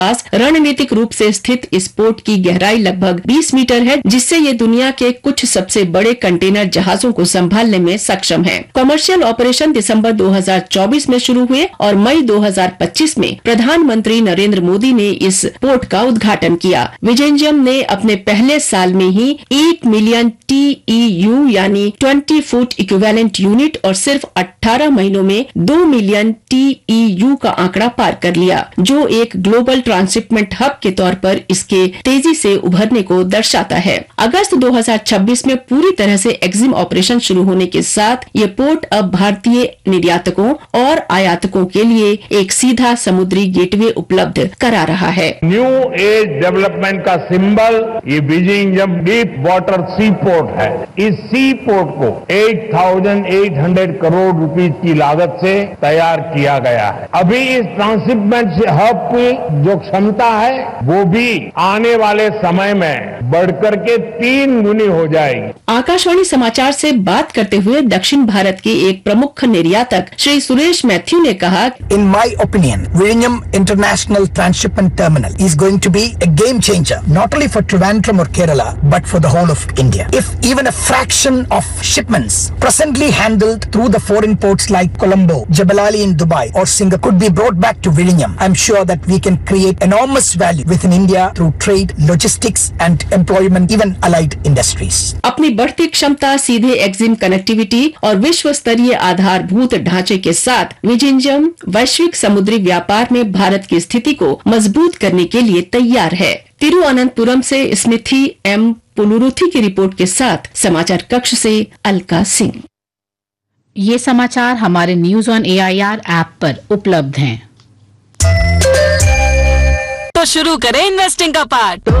पास रणनीतिक रूप से स्थित इस पोर्ट की गहराई लगभग 20 मीटर है, जिससे ये दुनिया के कुछ सबसे बड़े कंटेनर जहाजों को संभालने में सक्षम है। कमर्शियल ऑपरेशन दिसंबर 2024 में शुरू हुए और मई 2025 में प्रधानमंत्री नरेंद्र मोदी ने इस पोर्ट का उद्घाटन किया। विजिंजम ने अपने पहले साल में ही 8 मिलियन TEU यानी 20 फुट इक्विवेलेंट यूनिट और सिर्फ 18 महीनों में 2 मिलियन TEU का आंकड़ा पार कर लिया, जो एक ग्लोबल ट्रांसशिपमेंट हब के तौर पर इसके तेजी से उभरने को दर्शाता है। अगस्त 2026 में पूरी तरह से एक्जिम ऑपरेशन शुरू होने के साथ ये पोर्ट अब भारतीय निर्यातकों और आयातकों के लिए एक सीधा समुद्री गेटवे उपलब्ध करा रहा है। न्यू एज डेवलपमेंट का सिंबल ये विजिंजम डीप वाटर सी पोर्ट है। इस सी पोर्ट को 8,800 करोड़ रुपीस की लागत से तैयार किया गया है। अभी इस ट्रांसशिपमेंट हब की जो क्षमता है वो भी आने वाले समय में बढ़कर के 3 गुनी हो जाएगी। आकाशवाणी समाचार से बात करते हुए दक्षिण भारत के एक प्रमुख निर्यातक श्री सुरेश मैथ्यू ने कहा, In my opinion, Vizhinjam International Transshipment Terminal is going to be a game changer, not only for Trivandrum or Kerala, but for the whole of India. If even a fraction of shipments presently handled through the foreign ports like Colombo, Jebel Ali in Dubai or Singapore could be brought back to Vizhinjam, I'm sure that we can create enormous value within India through trade, logistics and employment, even allied industries. अपनी बढ़ती क्षमता, सीधे Exim connectivity और विश्व स्तरीय आधारभूत ढांचे के साथ विजिंजम वैश्विक समुद्री व्यापार में भारत की स्थिति को मजबूत करने के लिए तैयार है। तिरुवनंतपुरम से स्मिथी एम पुलुरुथी की रिपोर्ट के साथ समाचार कक्ष से अलका सिंह। ये समाचार हमारे न्यूज ऑन AIR ऐप पर उपलब्ध हैं। तो शुरू करें इन्वेस्टिंग का पार्ट।